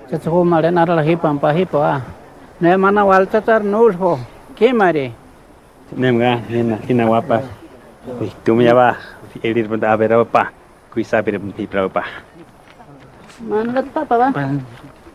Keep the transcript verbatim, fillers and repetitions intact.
Chachu mare nara hipam pa hipa. Ne mana walta tar nur ho. ¿Qué mare? Nemga, hina, hina guapa. Uy, tú me llamas, erir a ver, pa. Cuisa, pero mi pa. Manlat pa pa ba?